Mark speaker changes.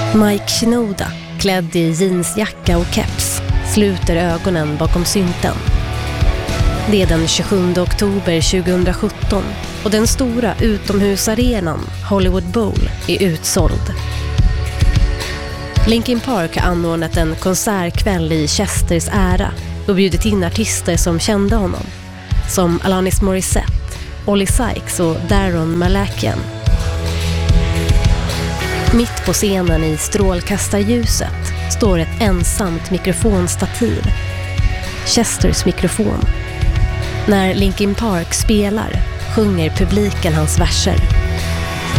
Speaker 1: Mike Shinoda, klädd i jeansjacka och keps, sluter ögonen bakom synten. Det är den 27 oktober 2017 och den stora utomhusarenan Hollywood Bowl är utsåld. Linkin Park har anordnat en konsertkväll i Chesters ära och bjudit in artister som kände honom, som Alanis Morissette, Olly Sykes och Daron Malakian. Mitt på scenen i strålkastarljuset står ett ensamt mikrofonstativ. Chesters mikrofon. När Linkin Park spelar sjunger publiken hans verser.